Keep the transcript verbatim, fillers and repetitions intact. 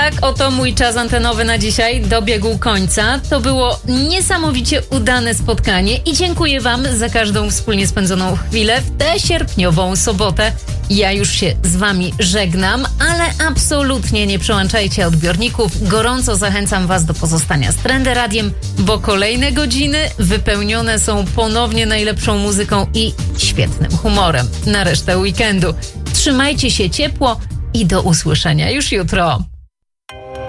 Tak, oto mój czas antenowy na dzisiaj dobiegł końca. To było niesamowicie udane spotkanie i dziękuję Wam za każdą wspólnie spędzoną chwilę w tę sierpniową sobotę. Ja już się z Wami żegnam, ale absolutnie nie przełączajcie odbiorników. Gorąco zachęcam Was do pozostania z Trendy Radiem, bo kolejne godziny wypełnione są ponownie najlepszą muzyką i świetnym humorem na resztę weekendu. Trzymajcie się ciepło i do usłyszenia już jutro.